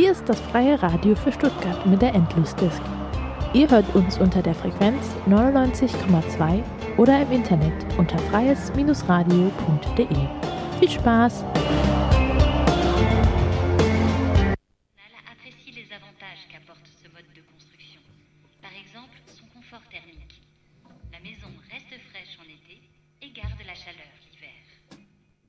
Hier ist das freie Radio für Stuttgart mit der Endlosdisk. Ihr hört uns unter der Frequenz 99,2 oder im Internet unter freies-radio.de. Viel Spaß! Apprécie les avantages qu'apporte ce mode de construction. Par exemple, son confort thermique. La maison reste fraîche en été et garde la chaleur.